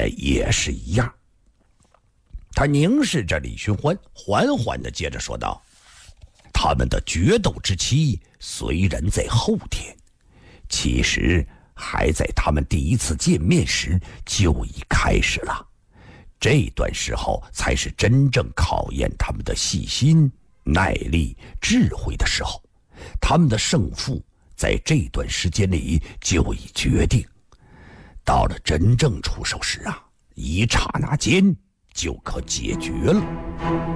也是一样。他凝视着李寻欢，缓缓地接着说道：他们的决斗之期虽然在后天，其实还在他们第一次见面时就已开始了。这段时候才是真正考验他们的细心、耐力、智慧的时候。他们的胜负在这段时间里就已决定。到了真正出手时啊，一刹那间就可解决了。